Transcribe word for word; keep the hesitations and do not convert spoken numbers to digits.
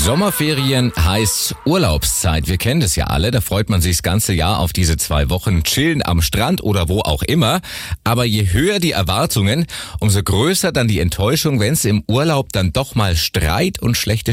Sommerferien heißt Urlaubszeit. Wir kennen das ja alle. Da freut man sich das ganze Jahr auf diese zwei Wochen chillen am Strand oder wo auch immer. Aber je höher die Erwartungen, umso größer dann die Enttäuschung, wenn es im Urlaub dann doch mal Streit und schlechte